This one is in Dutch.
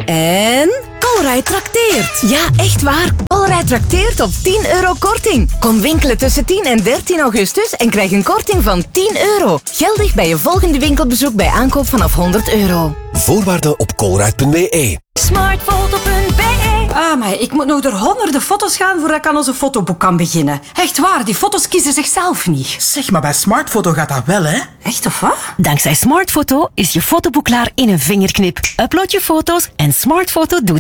En Colruyt trakteert. Ja, echt waar. Colruyt trakteert op 10 euro korting. Kom winkelen tussen 10 en 13 augustus en krijg een korting van 10 euro. Geldig bij je volgende winkelbezoek bij aankoop vanaf 100 euro. Voorwaarden op colruyt.be. Smartfoto.be. Ah, maar ik moet nog door honderden foto's gaan voordat ik aan onze fotoboek kan beginnen. Echt waar, die foto's kiezen zichzelf niet. Zeg, maar bij Smartfoto gaat dat wel, hè? Echt of wat? Dankzij Smartfoto is je fotoboek klaar in een vingerknip. Upload je foto's en Smartfoto doet